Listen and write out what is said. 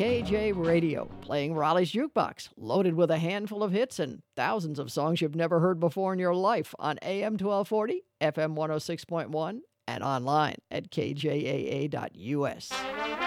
KJ Radio, playing Raleigh's Jukebox, loaded with a handful of hits and thousands of songs you've never heard before in your life on AM 1240, FM 106.1, and online at kjaa.us.